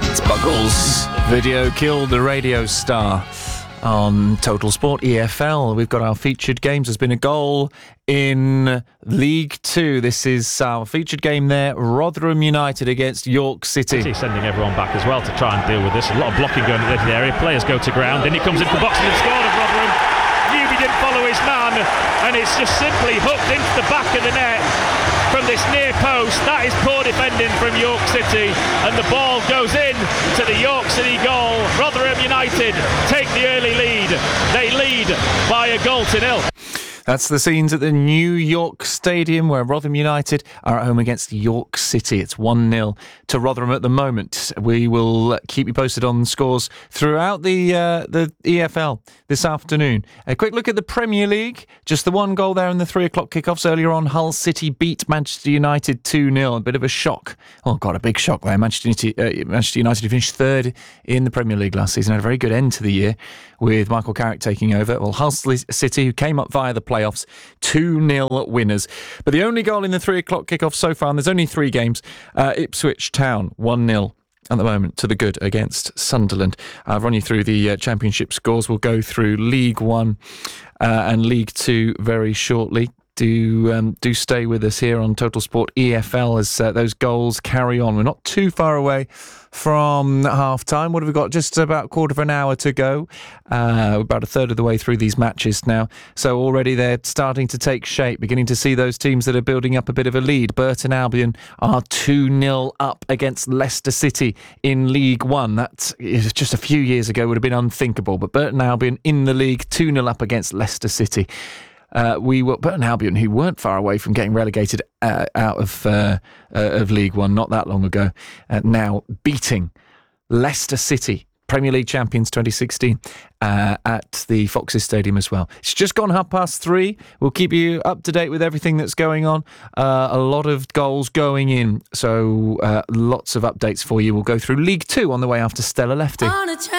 It's Buggles. Video killed the radio star on Total Sport EFL. We've got our featured games. There's been a goal in League 2. This is our featured game there. Rotherham United against York City. Sending everyone back as well to try and deal with this. A lot of blocking going into the area. Players go to ground. And he comes into the box and scored of Rotherham. Newby didn't follow his man. And it's just simply hooked into the back of the net from this near post. That is poor defending from York City. And the ball goes in to the York City goal. Rotherham United take the early lead. They lead by 1-0. That's the scenes at the New York Stadium where Rotherham United are at home against York City. It's 1-0 to Rotherham at the moment. We will keep you posted on scores throughout the EFL this afternoon. A quick look at the Premier League. Just the one goal there in the 3 o'clock kickoffs earlier on. Hull City beat Manchester United 2-0. A bit of a shock. Oh, God, a big shock there. Manchester United finished third in the Premier League last season. Had a very good end to the year with Michael Carrick taking over. Well, Hull City, who came up via the playoffs, 2-0 winners. But the only goal in the 3 o'clock kickoff so far, and there's only 3 games, Ipswich Town 1-0 at the moment to the good against Sunderland. I'll run you through the championship scores. We'll go through League 1 and League 2 very shortly. Do stay with us here on Total Sport EFL as those goals carry on. We're not too far away from half-time. What have we got? Just about a quarter of an hour to go. About a third of the way through these matches now. So already they're starting to take shape, beginning to see those teams that are building up a bit of a lead. Burton Albion are 2-0 up against Leicester City in League 1. That just a few years ago would have been unthinkable. But Burton Albion in the league, 2-0 up against Leicester City. Burton Albion, who weren't far away from getting relegated out of League One not that long ago, now beating Leicester City, Premier League champions 2016, at the Foxes Stadium as well. It's just gone 3:30. We'll keep you up to date with everything that's going on. A lot of goals going in, so lots of updates for you. We'll go through League 2 on the way after Stella Lefty.